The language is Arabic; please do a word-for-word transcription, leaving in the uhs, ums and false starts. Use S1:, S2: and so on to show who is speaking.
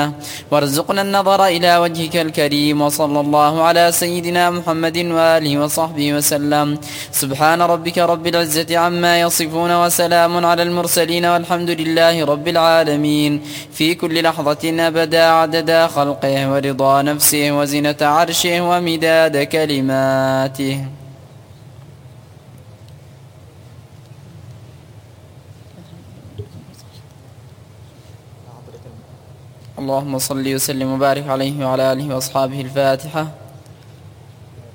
S1: وارزقنا النظر إلى وجهك الكريم. وصلى الله على سيدنا محمد وآله وصحبه وسلم. سبحان ربك رب العزة عما يصفون وسلام على المرسلين والحمد لله رب العالمين. في كل لحظة أبدا عدد خلقه ورضا نفسه وزنة عرشه ومداد كلماته. اللهم صل وسلم وبارك عليه وعلى آله وأصحابه. الفاتحة.